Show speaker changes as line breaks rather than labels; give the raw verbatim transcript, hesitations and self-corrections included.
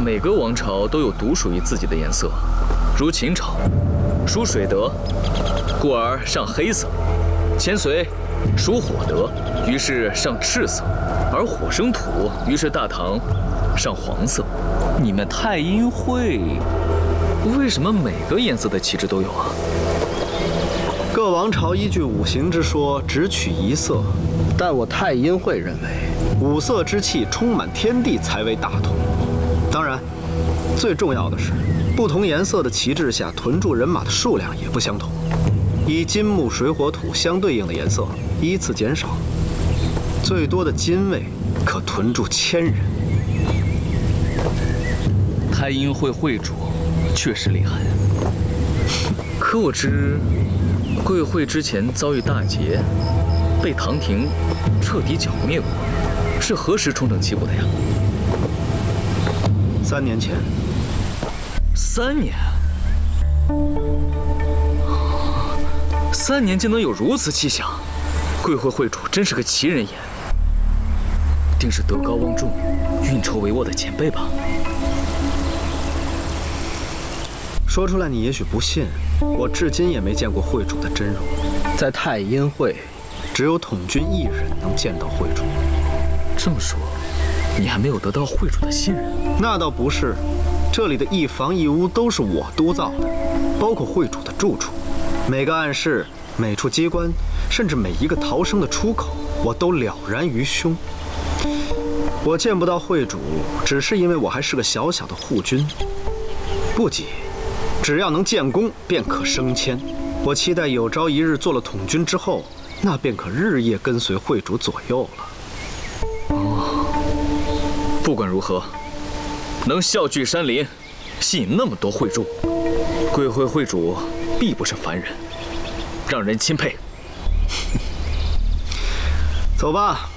每个王朝都有独属于自己的颜色，如秦朝，属水德，故而上黑色；千隋属火德，于是上赤色；而火生土，于是大唐上黄色。你们太阴会为什么每个颜色的旗帜都有啊？
各王朝依据五行之说，只取一色，但我太阴会认为，五色之气充满天地才为大同。当然，最重要的是，不同颜色的旗帜下屯驻人马的数量也不相同，以金木水火土相对应的颜色依次减少，最多的金卫可屯驻千人。
太阴会会主确实厉害，可我知贵会之前遭遇大劫，被唐廷彻底剿灭过，是何时重整旗鼓的呀？
三年前。
三年？三年竟能有如此气象，贵会会主真是个奇人也，定是德高望重、运筹帷幄的前辈吧？
说出来你也许不信，我至今也没见过会主的真容。在太阴会，只有统军一人能见到会主。
这么说，你还没有得到会主的信任？
那倒不是，这里的一房一屋都是我督造的，包括会主的住处，每个暗室、每处机关，甚至每一个逃生的出口，我都了然于胸。我见不到会主，只是因为我还是个小小的护军。不急，只要能建功，便可升迁。我期待有朝一日做了统军之后，那便可日夜跟随会主左右了。
哦，不管如何，能笑聚山林，吸引那么多会众，贵会会主必不是凡人，让人钦佩。
走吧。